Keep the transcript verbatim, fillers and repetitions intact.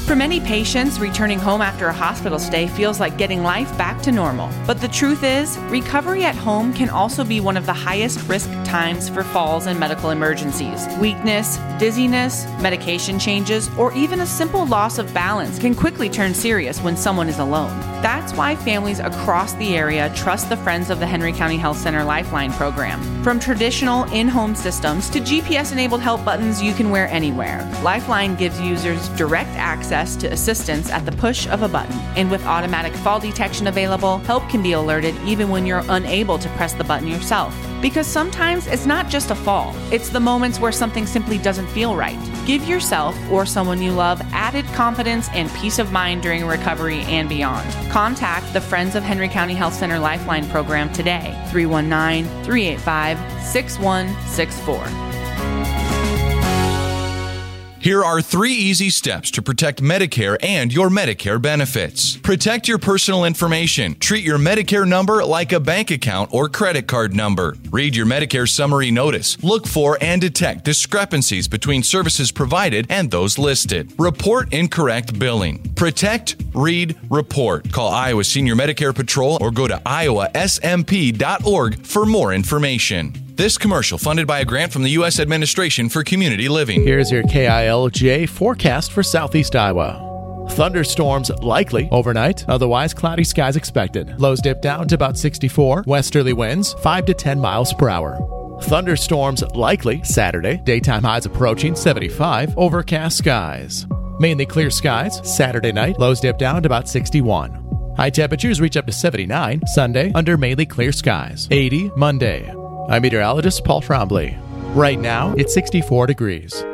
For many patients, returning home after a hospital stay feels like getting life back to normal. But the truth is, recovery at home can also be one of the highest risk times for falls and medical emergencies. Weakness, dizziness, medication changes, or even a simple loss of balance can quickly turn serious when someone is alone. That's why families across the area trust the Friends of the Henry County Health Center Lifeline program. From traditional in-home systems to G P S-enabled help buttons you can wear anywhere, Lifeline gives users direct access to assistance at the push of a button. And with automatic fall detection available, help can be alerted even when you're unable to press the button yourself. Because sometimes it's not just a fall, it's the moments where something simply doesn't feel right. Give yourself or someone you love added confidence and peace of mind during recovery and beyond. Contact the Friends of Henry County Health Center Lifeline program today, three one nine, three eight five, six one six four. Here are three easy steps to protect Medicare and your Medicare benefits. Protect your personal information. Treat your Medicare number like a bank account or credit card number. Read your Medicare summary notice. Look for and detect discrepancies between services provided and those listed. Report incorrect billing. Protect, read, report. Call Iowa Senior Medicare Patrol or go to iowa s m p dot org for more information. This commercial funded by a grant from the U S Administration for Community Living. Here's your K I L J forecast for Southeast Iowa. Thunderstorms likely overnight, otherwise cloudy skies expected. Lows dip down to about sixty-four, westerly winds five to ten miles per hour. Thunderstorms likely Saturday, daytime highs approaching seventy-five, overcast skies. Mainly clear skies Saturday night, lows dip down to about sixty-one. High temperatures reach up to seventy-nine Sunday under mainly clear skies. eighty Monday. I'm meteorologist Paul Trombley. Right now, it's sixty-four degrees.